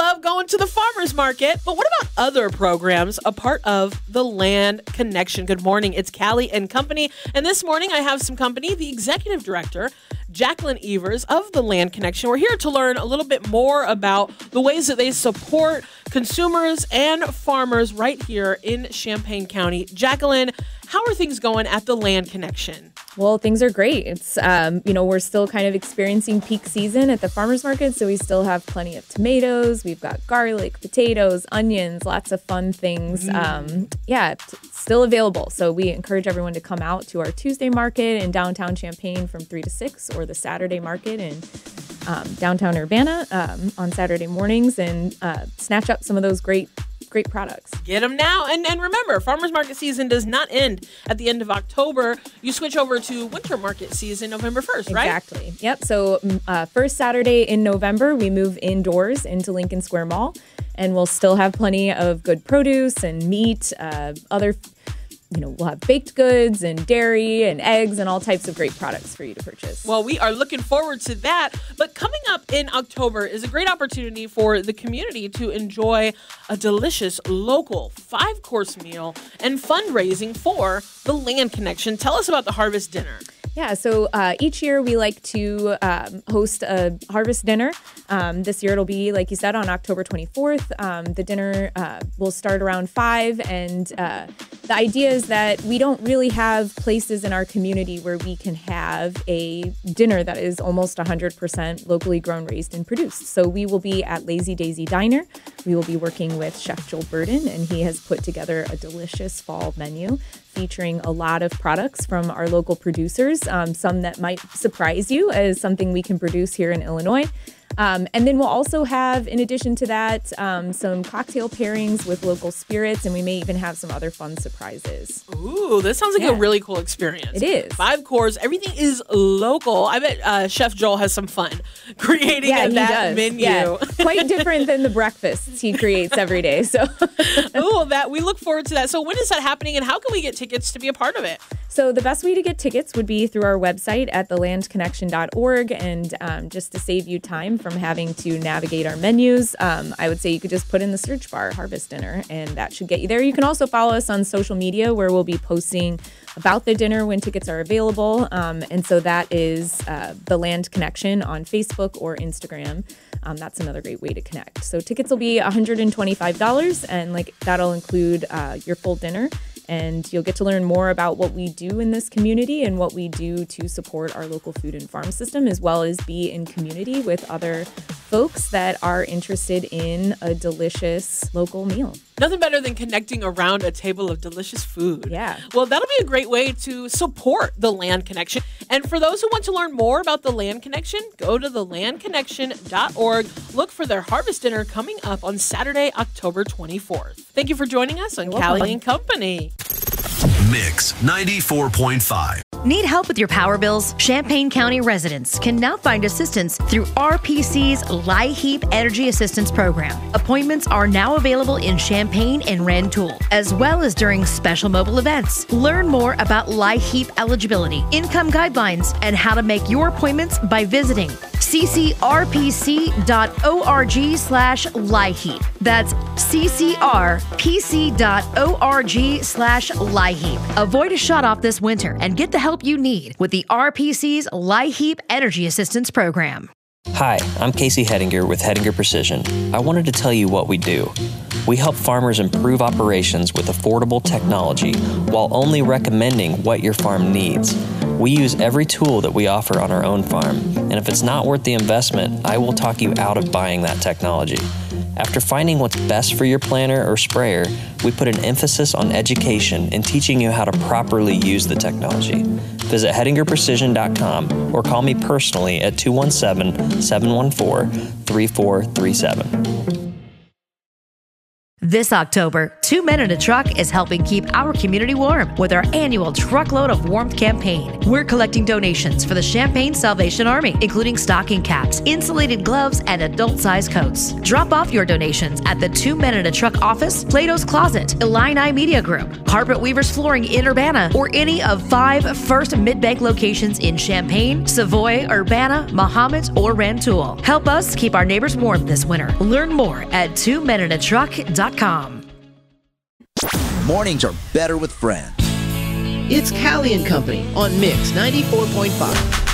love going to the farmer's market. But what about other programs a part of the Land Connection? Good morning. It's Callie and Company. And this morning I have some company, the executive director, Jacqueline Evers of the Land Connection. We're here to learn a little bit more about the ways that they support consumers and farmers right here in Champaign County. Jacqueline, how are things going at the Land Connection? Well, things are great. It's, we're still kind of experiencing peak season at the farmer's market, so we still have plenty of tomatoes. We've got garlic, potatoes, onions, lots of fun things. Still available. So we encourage everyone to come out to our Tuesday market in downtown Champaign from 3 to 6, or the Saturday market in downtown Urbana on Saturday mornings, and snatch up some of those great products. Get them now. And remember, farmers market season does not end at the end of October. You switch over to winter market season November 1st, right? Exactly. Yep. So first Saturday in November, we move indoors into Lincoln Square Mall, and we'll still have plenty of good produce and meat, we'll have baked goods and dairy and eggs and all types of great products for you to purchase. Well, we are looking forward to that. But coming up in October is a great opportunity for the community to enjoy a delicious local 5-course meal and fundraising for the Land Connection. Tell us about the Harvest Dinner. Yeah, so each year we like to host a harvest dinner. This year it'll be, like you said, on October 24th. The dinner will start around 5, and the idea is that we don't really have places in our community where we can have a dinner that is almost 100% locally grown, raised, and produced. So we will be at Lazy Daisy Diner. We will be working with Chef Joel Burden, and he has put together a delicious fall menu featuring a lot of products from our local producers, some that might surprise you as something we can produce here in Illinois. And then we'll also have, in addition to that, some cocktail pairings with local spirits, and we may even have some other fun surprises. Ooh, this sounds like a really cool experience. It is. 5 course, everything is local. I bet Chef Joel has some fun creating that menu. Yeah. Quite different than the breakfasts he creates every day. So, ooh, we look forward to that. So when is that happening, and how can we get tickets to be a part of it? So the best way to get tickets would be through our website at thelandconnection.org, and just to save you time from having to navigate our menus, I would say you could just put in the search bar Harvest Dinner, and that should get you there. You can also follow us on social media, where we'll be posting about the dinner when tickets are available, and so that is the Land Connection on Facebook or Instagram. That's another great way to connect. So tickets will be $125, and that'll include your full dinner. And you'll get to learn more about what we do in this community and what we do to support our local food and farm system, as well as be in community with other folks that are interested in a delicious local meal. Nothing better than connecting around a table of delicious food. Yeah. Well, that'll be a great way to support the Land Connection. And for those who want to learn more about the Land Connection, go to thelandconnection.org. Look for their Harvest Dinner coming up on Saturday, October 24th. Thank you for joining us on Callie and Company. Mix 94.5. Need help with your power bills? Champaign County residents can now find assistance through RPC's LIHEAP Energy Assistance Program. Appointments are now available in Champaign and Rantoul, as well as during special mobile events. Learn more about LIHEAP eligibility, income guidelines, and how to make your appointments by visiting ccrpc.org/LIHEAP. That's ccrpc.org/LIHEAP. Avoid a shutoff this winter and get the help you need with the RPC's LIHEAP Energy Assistance Program. Hi, I'm Casey Hettinger with Hettinger Precision. I wanted to tell you what we do. We help farmers improve operations with affordable technology while only recommending what your farm needs. We use every tool that we offer on our own farm, and if it's not worth the investment, I will talk you out of buying that technology. After finding what's best for your planter or sprayer, we put an emphasis on education and teaching you how to properly use the technology. Visit HettingerPrecision.com or call me personally at 217-714-3437. This October, Two Men in a Truck is helping keep our community warm with our annual Truckload of Warmth campaign. We're collecting donations for the Champaign Salvation Army, including stocking caps, insulated gloves, and adult-sized coats. Drop off your donations at the Two Men in a Truck office, Plato's Closet, Illini Media Group, Carpet Weavers Flooring in Urbana, or any of 5 First Mid-Bank locations in Champaign, Savoy, Urbana, Mahomet, or Rantoul. Help us keep our neighbors warm this winter. Learn more at twomeninatruck.com. Mornings are better with friends. It's Callie and Company on Mix 94.5.